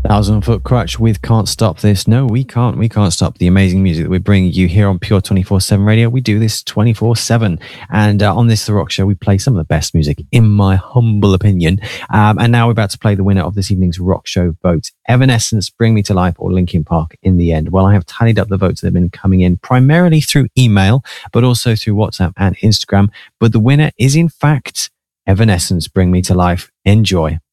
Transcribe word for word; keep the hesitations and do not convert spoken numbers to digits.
Thousand Foot Crutch with Can't Stop This. No, we can't. We can't stop the amazing music that we're bringing you here on Pure twenty-four seven Radio. We do this twenty-four seven. And uh, on this The Rock Show, we play some of the best music, in my humble opinion. Um, and now we're about to play the winner of this evening's Rock Show vote. Evanescence, Bring Me to Life, or Linkin Park in the end. Well, I have tallied up the votes that have been coming in primarily through email, but also through WhatsApp and Instagram. But the winner is, in fact, Evanescence, Bring Me to Life. Enjoy.